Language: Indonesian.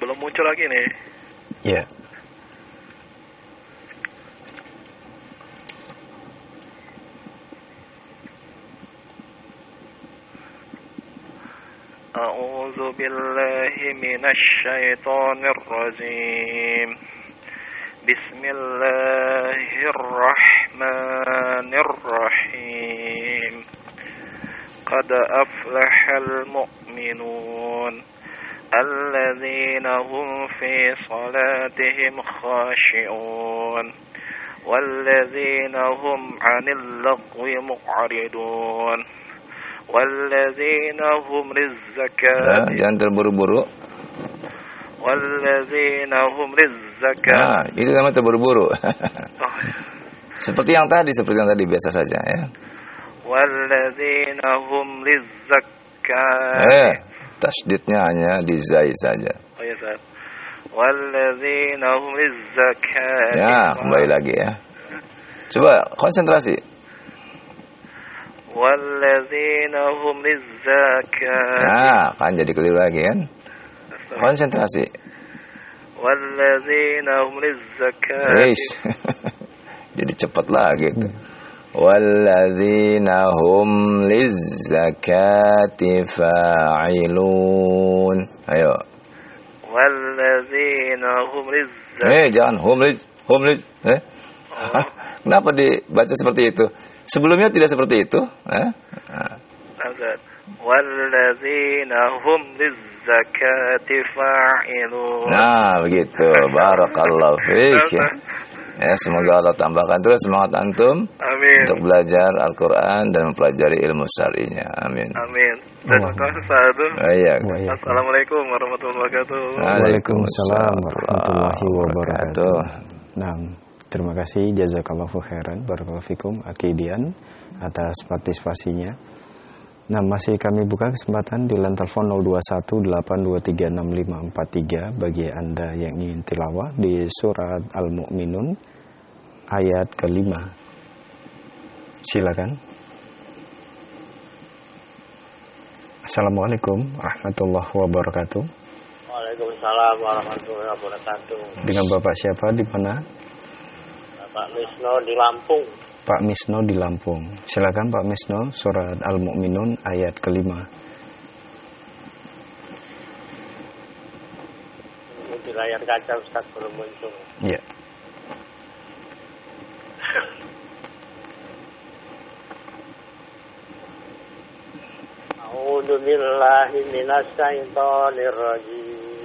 Belum muncul lagi nih. Ya. A'udzu billahi minasy syaithanir rajim. Bismillahirrahmanirrahim. Qad aflahal mu'minun alladzina hum fi salatihim khashi'un walladzina hum 'anil lagwi mu'ridun walladzina hum lizzakati Jangan terburu-buru. walladzina hum lizzakati. Itu namanya terburu-buru. Seperti yang tadi biasa saja ya. Walladzina hum lizzakati. Tasdidnya hanya di zai saja. Oh ya, Ustaz. Walladzina hum lizzakati. Ya, kembali lagi ya. Coba konsentrasi. Walladzina hum lizzakati. Nah, kan jadi keliru lagi kan? Konsentrasi. Walladzina hum lizzakati. Jadi cepat lagi tuh. Walladzina hum lizzakati fa'ilun. Ayo. Walladzina hum lizzakati. Jangan hum liz. Kenapa dibaca seperti itu? Sebelumnya tidak seperti itu, Walladzina hum lizzakati fa'ilun. Nah, begitu. Barakallahu fiik. Ya, semoga Allah tambahkan terus semangat antum. Amin. Untuk belajar Al-Qur'an dan mempelajari ilmu syar'inya. Amin. Amin. Terima kasih Ustaz. Assalamualaikum warahmatullahi wabarakatuh. Waalaikumsalam warahmatullahi wabarakatuh. Nah, terima kasih jazakallahu khairan barakallahu fikum Akidian atas partisipasinya. Nah, masih kami buka kesempatan di line telepon 0218236543 bagi Anda yang ingin tilawah di surat Al-Mu'minun ayat ke-5. Silakan. Assalamualaikum warahmatullahi wabarakatuh. Waalaikumsalam warahmatullahi wabarakatuh. Dengan Bapak siapa di mana? Pak Misno di Lampung. Pak Misno di Lampung. Silakan Pak Misno, surat Al-Mu'minun ayat ke-5. Di layar kaca Ustaz belum muncul. Ya. A'udzu billahi minasy syaithanir rajim.